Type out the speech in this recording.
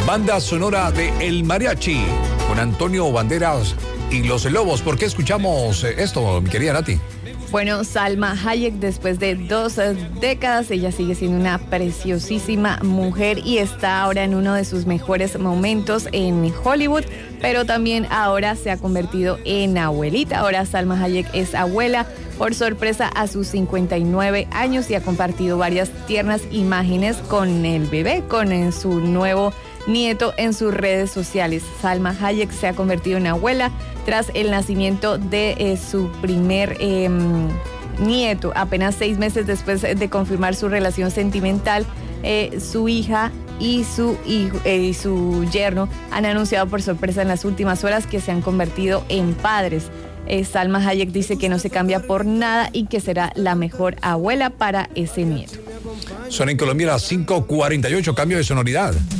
Banda sonora de El Mariachi, con Antonio Banderas y Los Lobos. ¿Por qué escuchamos esto, mi querida Nati? Bueno, Salma Hayek, después de 2 décadas, ella sigue siendo una preciosísima mujer y está ahora en uno de sus mejores momentos en Hollywood, pero también ahora se ha convertido en abuelita. Ahora Salma Hayek es abuela por sorpresa a sus 59 años y ha compartido varias tiernas imágenes con el bebé, con su nuevo nieto en sus redes sociales. Salma Hayek se ha convertido en abuela tras el nacimiento de su primer nieto. Apenas 6 meses después de confirmar su relación sentimental, su hija y su yerno han anunciado por sorpresa en las últimas horas que se han convertido en padres. Salma Hayek dice que no se cambia por nada y que será la mejor abuela para ese nieto. Son en Colombia las 5:48, cambio de sonoridad.